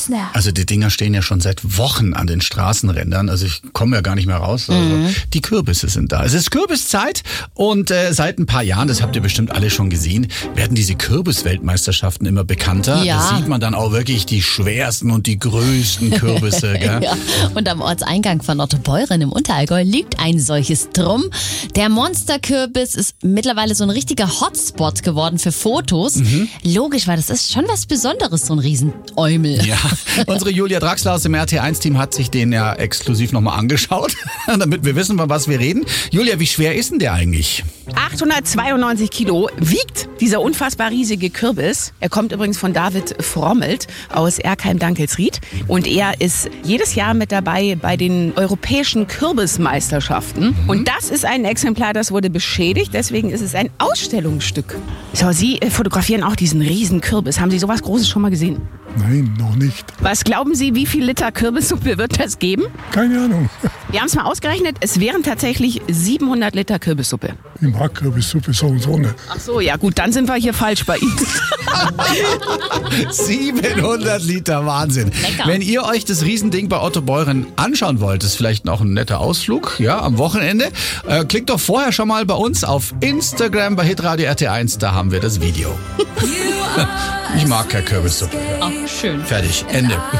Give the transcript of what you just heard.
Snap. Also die Dinger stehen ja schon seit Wochen an den Straßenrändern. Also ich komme ja gar nicht mehr raus. Also die Kürbisse sind da. Es ist Kürbiszeit und seit ein paar Jahren, das habt ihr bestimmt alle schon gesehen, werden diese Kürbisweltmeisterschaften immer bekannter. Ja. Da sieht man dann auch wirklich die schwersten und die größten Kürbisse. Gell? Ja. Und am Ortseingang von Ottobeuren im Unterallgäu liegt ein solches drum. Der Monsterkürbis ist mittlerweile so ein richtiger Hotspot geworden für Fotos. Logisch, weil das ist schon was Besonderes, so ein Riesenäumel. Ja, unsere Julia Draxler aus dem RT1-Team hat sich den ja exklusiv nochmal angeschaut, damit wir wissen, von was wir reden. Julia, wie schwer ist denn der eigentlich? 892 Kilo wiegt dieser unfassbar riesige Kürbis. Er kommt übrigens von David Frommelt aus Erkheim-Dankelsried. Und er ist jedes Jahr mit dabei bei den europäischen Kürbismeisterschaften. Und das ist ein Exemplar, das wurde beschädigt. Deswegen ist es ein Ausstellungsstück. So, Sie fotografieren auch diesen riesen Kürbis. Haben Sie sowas Großes schon mal gesehen? Nein, noch nicht. Was glauben Sie, wie viel Liter Kürbissuppe wird das geben? Keine Ahnung. Wir haben es mal ausgerechnet. Es wären tatsächlich 700 Liter Kürbissuppe. Ich mag Kürbissuppe so und so nicht. Ach so, ja gut, dann sind wir hier falsch bei Ihnen. 700 Liter, Wahnsinn. Lecker. Wenn ihr euch das Riesending bei Ottobeuren anschauen wollt, ist vielleicht noch ein netter Ausflug, ja, am Wochenende. Klickt doch vorher schon mal bei uns auf Instagram bei Hitradio RT1, da haben wir das Video. Ich mag keine Kürbissuppe. Ach, schön. Fertig, Ende.